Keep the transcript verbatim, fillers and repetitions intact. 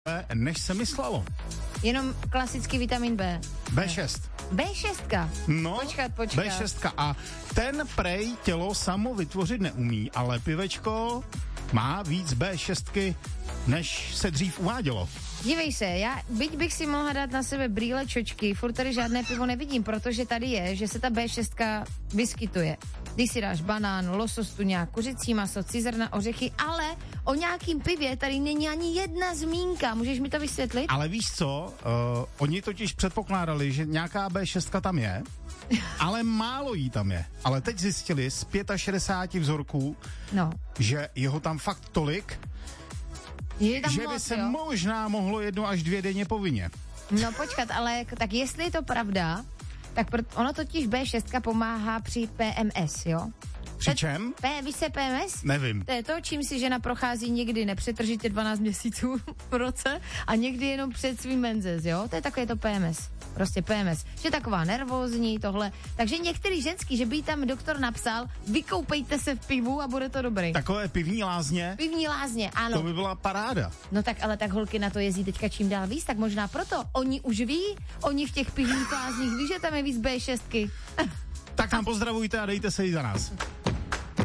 než se myslelo. Jenom klasický vitamin B. bé šest. bé šest. No, počkat, počkat. bé šest. A ten prej tělo samo vytvořit neumí, ale pivečko má víc bé šest, než se dřív uvádělo. Dívej se, já byť bych si mohla dát na sebe brýle, čočky, furt tady žádné pivo nevidím, protože tady je, že se ta bé šest vyskytuje. Když si dáš banán, losos, tuňák, kuřecí maso, cizrna, ořechy, ale o nějakým pivě tady není ani jedna zmínka. Můžeš mi to vysvětlit? Ale víš co, uh, oni totiž předpokládali, že nějaká bé šest tam je, ale málo jí tam je. Ale teď zjistili z šedesáti pěti vzorků, no. že jeho tam fakt tolik, je tam že moc, by se jo? možná mohlo jedno až dvě denně povinně. No počkat, ale tak jestli je to pravda, tak pro, ono totiž bé šest pomáhá při P M S, jo? Při čem? P, víš se P M S? Nevím. To je to, čím si žena prochází někdy nepřetržitě dvanáct měsíců v roce a někdy jenom před svým menzes, jo? To je takové to P M S. Prostě P M S. Že taková nervózní, tohle. Takže některý ženský, že by jí tam doktor napsal, vykoupejte se v pivu a bude to dobrý. Takové pivní lázně? Pivní lázně, ano. To by byla paráda. No tak ale tak holky na to jezdí teďka čím dál víc, tak možná proto. Oni už ví, oni v těch pivních lázních ví, že tam je víc bé šest. Tak nám pozdravujte a dejte se jí za nás.